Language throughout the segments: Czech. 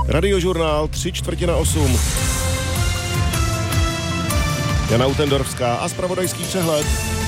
Radiožurnál 7:45. Jana Utendorská a zpravodajský přehled.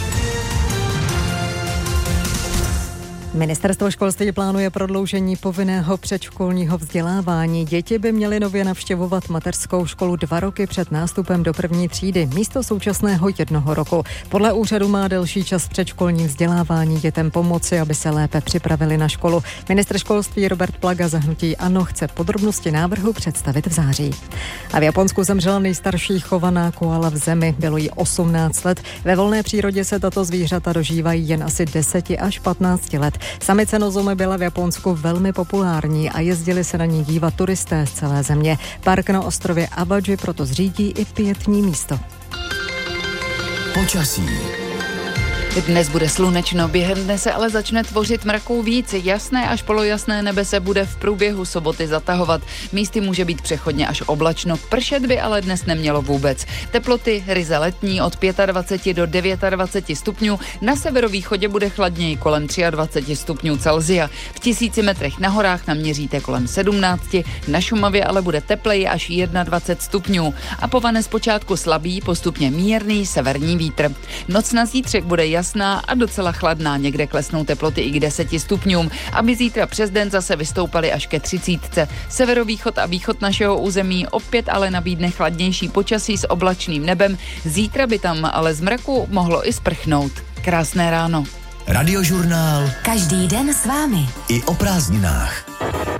Ministerstvo školství plánuje prodloužení povinného předškolního vzdělávání. Děti by měly nově navštěvovat mateřskou školu 2 roky před nástupem do první třídy, místo současného 1 roku. Podle úřadu má delší čas předškolní vzdělávání dětem pomoci, aby se lépe připravili na školu. Ministr školství Robert Plaga za hnutí ANO chce podrobnosti návrhu představit v září. A v Japonsku zemřela nejstarší chovaná koala v zemi. Bylo jí 18 let. Ve volné přírodě se tato zvířata dožívají jen asi 10 až 15 let. Samice Nozomi byla v Japonsku velmi populární a jezdili se na ní dívat turisté z celé země. Park na ostrově Awaji proto zřídí i pietní místo. Počasí. Dnes bude slunečno, během dne se ale začne tvořit mraků víc. Jasné až polojasné nebe se bude v průběhu soboty zatahovat. Místy může být přechodně až oblačno, pršet by ale dnes nemělo vůbec. Teploty ryze letní od 25 do 29 stupňů, na severovýchodě bude chladněji kolem 23 stupňů Celsia. V 1000 metrech na horách naměříte kolem 17, na Šumavě ale bude tepleji až 21 stupňů. A povane zpočátku slabý, postupně mírný severní vítr. Noc na zítřek bude jasná a docela chladná, někde klesnou teploty i k 10 stupňům, aby zítra přes den zase vystoupaly až ke 30. Severovýchod a východ našeho území opět ale nabídne chladnější počasí s oblačným nebem, zítra by tam ale z mraku mohlo i sprchnout. Krásné ráno. Radiožurnál. Každý den s vámi. I o prázdninách.